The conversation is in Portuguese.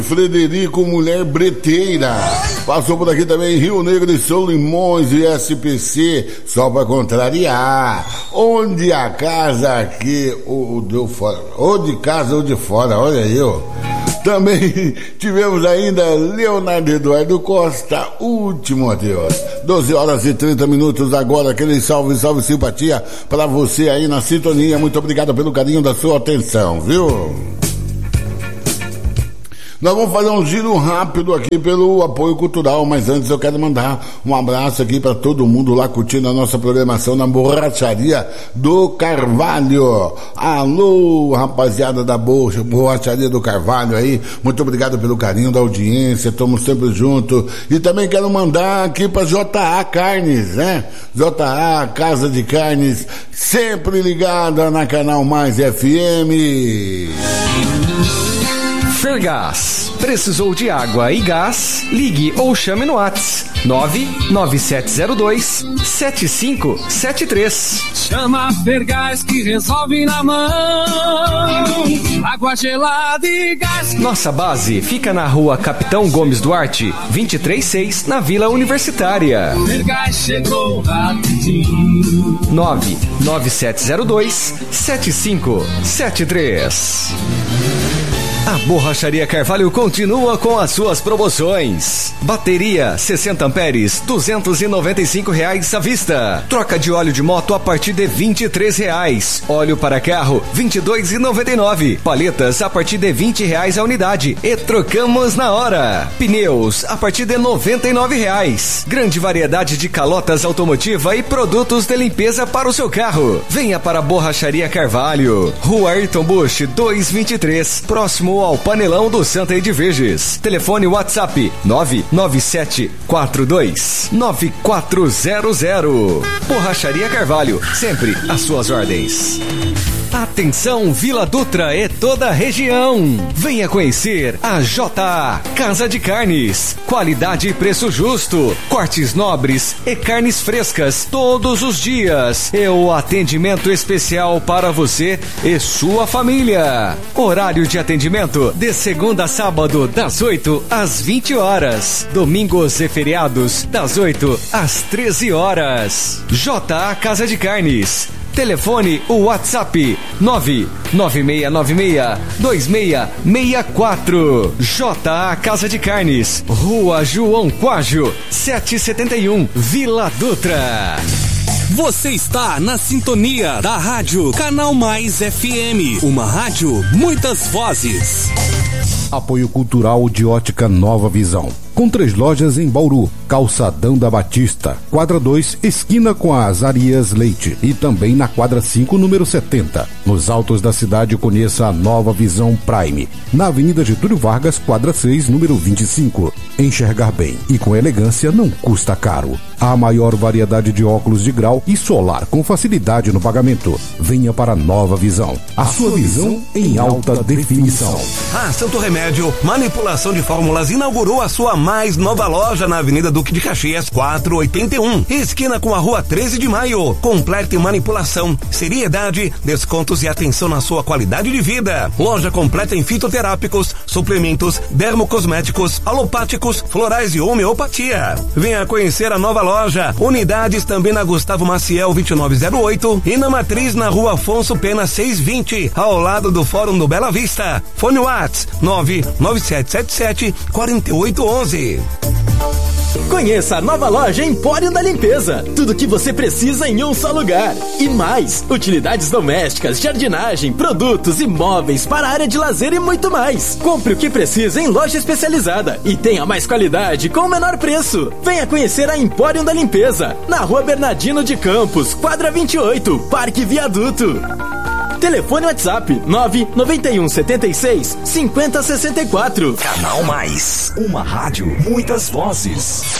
Frederico Mulher Breteira. Passou por aqui também Rio Negro e São Limões e SPC, só pra contrariar. Onde a casa aqui, ou deu fora, ou de casa ou de fora, olha aí, ó. Também tivemos ainda Leonardo Eduardo Costa, último adeus. 12 horas e 30 minutos agora, aquele salve, salve, simpatia pra você aí na sintonia. Muito obrigado pelo carinho da sua atenção, viu? Nós vamos fazer um giro rápido aqui pelo apoio cultural, mas antes eu quero mandar um abraço aqui para todo mundo lá curtindo a nossa programação na Borracharia do Carvalho. Alô, rapaziada da Borracharia do Carvalho aí, muito obrigado pelo carinho da audiência, estamos sempre juntos. E também quero mandar aqui para JA Carnes, né? JA Casa de Carnes, sempre ligada na Canal Mais FM. Fergás. Precisou de água e gás? Ligue ou chame no WhatsApp 99702-7573. Chama Fergás que resolve na mão. Água gelada e gás. Nossa base fica na rua Capitão Gomes Duarte, 236, na Vila Universitária. Fergás chegou rapidinho. 99702-7573. A Borracharia Carvalho continua com as suas promoções. Bateria 60 amperes, R$295 à vista. Troca de óleo de moto a partir de R$23. Óleo para carro, R$22,99. Paletas a partir de R$20 a unidade. E trocamos na hora. Pneus a partir de R$99. Grande variedade de calotas automotiva e produtos de limpeza para o seu carro. Venha para a Borracharia Carvalho. Rua Ayrton Busch 223, próximo ao Panelão do Santa Edviges. Telefone WhatsApp 997429400. Borracharia Carvalho, sempre às suas ordens. Atenção Vila Dutra e toda a região. Venha conhecer a JA Casa de Carnes. Qualidade e preço justo. Cortes nobres e carnes frescas todos os dias. E o atendimento especial para você e sua família. Horário de atendimento de segunda a sábado das 8 às 20 horas. Domingos e feriados das 8 às 13 horas. JA Casa de Carnes. Telefone o WhatsApp 996962664. JA Casa de Carnes, Rua João Quágio, 771, Vila Dutra. Você está na sintonia da rádio Canal Mais FM, uma rádio muitas vozes. Apoio cultural de Ótica Nova Visão. Com 3 lojas em Bauru, Calçadão da Batista, quadra 2, esquina com a Azarias Leite, e também na quadra 5, número 70. Nos altos da cidade, conheça a Nova Visão Prime, na Avenida Getúlio Vargas, quadra 6, número 25. Enxergar bem e com elegância não custa caro. A maior variedade de óculos de grau e solar com facilidade no pagamento. Venha para a Nova Visão, a sua visão em alta definição. A Santo Remédio Manipulação de Fórmulas inaugurou a sua mais nova loja na Avenida Duque de Caxias, 481, esquina com a Rua 13 de Maio. Completa em manipulação, seriedade, descontos e atenção na sua qualidade de vida. Loja completa em fitoterápicos, suplementos, dermocosméticos, alopáticos, florais e homeopatia. Venha conhecer a nova loja. Unidades também na Gustavo Maciel 2908 e na Matriz na Rua Afonso Pena 620, ao lado do Fórum do Bela Vista. Fone WhatsApp 99777-4811. Conheça a nova loja Empório da Limpeza. Tudo que você precisa em um só lugar. E mais, utilidades domésticas, jardinagem, produtos e móveis para a área de lazer e muito mais. Compre o que precisa em loja especializada e tenha mais qualidade com o menor preço. Venha conhecer a Empório da Limpeza, na Rua Bernardino de Campos, quadra 28, Parque Viaduto. Telefone WhatsApp 99176-5064. Canal Mais, uma rádio, muitas vozes.